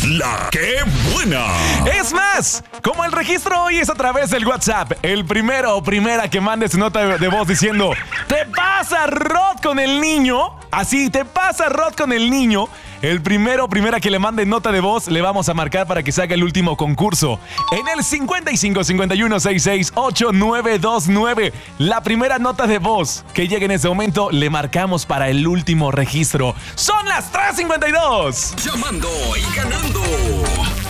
La que buena. Es más, como el registro hoy es a través del WhatsApp, el primero o primera que mande su nota de voz diciendo "te pasa Rod con el niño", así, "te pasa Rod con el niño", el primero o primera que le mande nota de voz le vamos a marcar para que se haga el último concurso en el 55 51 66 8929. La primera nota de voz que llegue en ese momento le marcamos para el último registro. Son las 3:52. Llamando y ganando.